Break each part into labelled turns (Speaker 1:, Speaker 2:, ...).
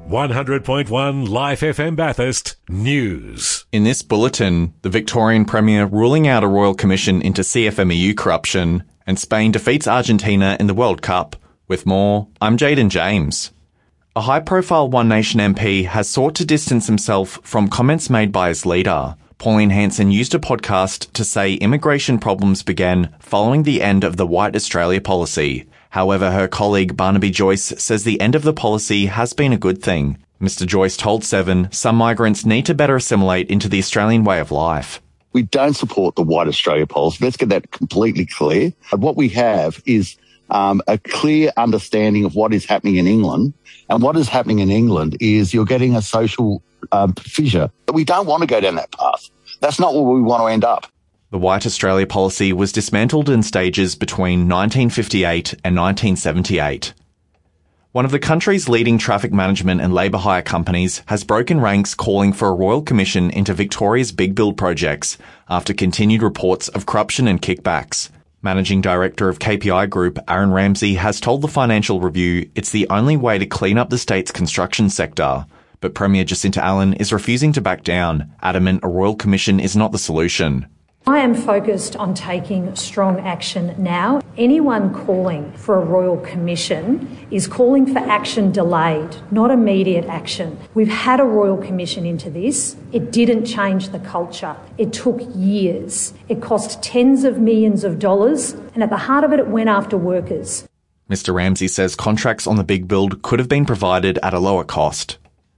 Speaker 1: 100.1 Life FM Bathurst News.
Speaker 2: In this bulletin, the Victorian Premier ruling out a royal commission into CFMEU corruption, and Spain defeats Argentina in the World Cup. With more, I'm Jaden James. A high-profile One Nation MP has sought to distance himself from comments made by his leader. Pauline Hanson used a podcast to say immigration problems began following the end of the White Australia policy. However, her colleague Barnaby Joyce says the end of the policy has been a good thing. Mr. Joyce told Seven some migrants need to better assimilate into the Australian way of life.
Speaker 3: We don't support the White Australia policy. Let's get that completely clear. What we have is a clear understanding of what is happening in England. And what is happening in England is you're getting a social fissure. We don't want to go down that path. That's not where we want to end up.
Speaker 2: The White Australia policy was dismantled in stages between 1958 and 1978. One of the country's leading traffic management and labour hire companies has broken ranks calling for a royal commission into Victoria's big build projects after continued reports of corruption and kickbacks. Managing Director of KPI Group, Aaron Ramsey, has told the Financial Review it's the only way to clean up the state's construction sector. But Premier Jacinta Allan is refusing to back down, adamant a royal commission is not the solution.
Speaker 4: I am focused on taking strong action now. Anyone calling for a royal commission is calling for action delayed, not immediate action. We've had a royal commission into this. It didn't change the culture. It took years. It cost tens of millions of dollars, and at the heart of it, it went after workers.
Speaker 2: Mr. Ramsey says contracts on the big build could have been provided at a lower cost.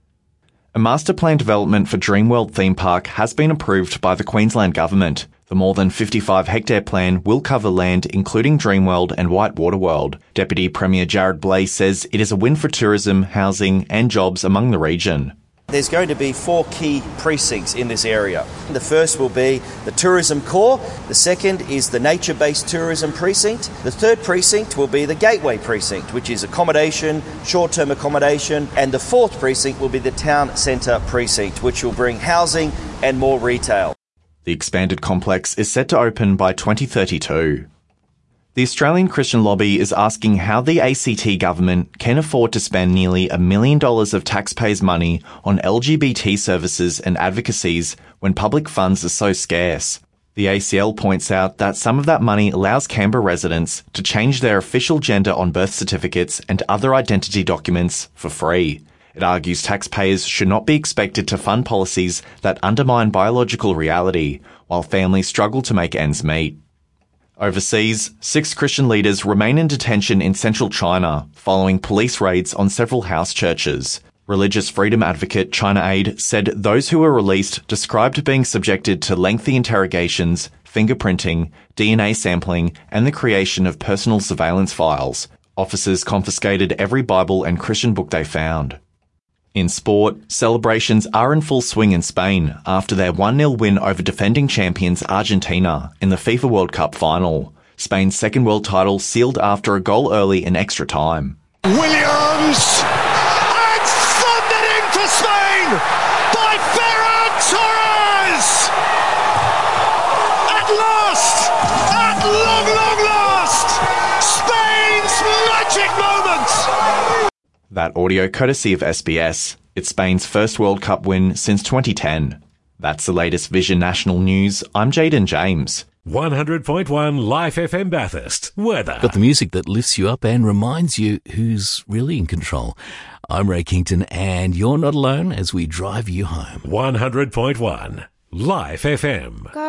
Speaker 2: A master plan development for Dreamworld theme park has been approved by the Queensland Government. The more than 55-hectare plan will cover land including Dreamworld and Whitewater World. Deputy Premier Jared Blais says it is a win for tourism, housing and jobs among the region.
Speaker 5: There's going to be 4 key precincts in this area. The first will be the tourism core. The second is the nature-based tourism precinct. The third precinct will be the gateway precinct, which is accommodation, short-term accommodation. And the fourth precinct will be the town centre precinct, which will bring housing and more retail.
Speaker 2: The expanded complex is set to open by 2032. The Australian Christian Lobby is asking how the ACT government can afford to spend nearly $1 million of taxpayers' money on LGBT services and advocacies when public funds are so scarce. The ACL points out that some of that money allows Canberra residents to change their official gender on birth certificates and other identity documents for free. It argues taxpayers should not be expected to fund policies that undermine biological reality, while families struggle to make ends meet. Overseas, 6 Christian leaders remain in detention in central China following police raids on several house churches. Religious freedom advocate China Aid said those who were released described being subjected to lengthy interrogations, fingerprinting, DNA sampling, and the creation of personal surveillance files. Officers confiscated every Bible and Christian book they found. In sport, celebrations are in full swing in Spain after their 1-0 win over defending champions Argentina in the FIFA World Cup final. Spain's second world title sealed after a goal early in extra time.
Speaker 6: Williams! And thundered in for Spain by Ferran Torres! At last! At long last! Spain's magic moment!
Speaker 2: That audio courtesy of SBS. It's Spain's first World Cup win since 2010. That's the latest Vision National News. I'm Jaden James.
Speaker 1: 100.1 Life FM Bathurst. Weather.
Speaker 7: Got the music that lifts you up and reminds you who's really in control. I'm Ray Kington, and you're not alone as we drive you home.
Speaker 1: 100.1 Life FM.